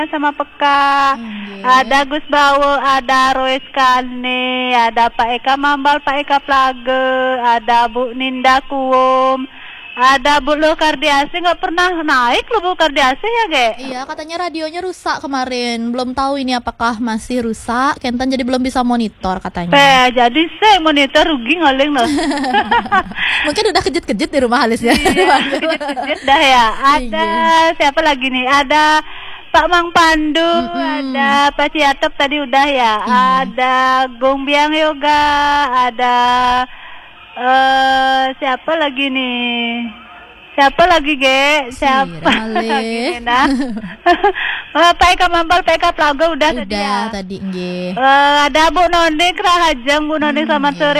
sama Peka, ada Gus Bawo, ada Royce Kane, ada Pak Eka Mambal, Pak Eka Plage, ada Bu Ninda Kuwum, ada Bu Lo Kardiasi. Nggak pernah naik lo Bu Kardiasi ya Ge? Iya, katanya radionya rusak kemarin. Belum tahu ini apakah masih rusak. Kentan jadi belum bisa monitor katanya. Jadi saya monitor rugi ngaling loh. Mungkin udah kejut-kejut di rumah Halis ya. Iya, kejut-kejut dah ya. Ada siapa lagi nih? Ada Pak Mang Pandu, ada Pak Ciatep tadi udah ya. Ada Gong Biang Yoga, ada siapa lagi nih? Siapa lagi Ge? Siapa lagi nih? Nah. Pak Eka Mambal, Pak Eka Plaga udah tadi ya. Udah tadi nggih. Ada Bu Nonding Rahajeng, Bu Nonding selamat sore.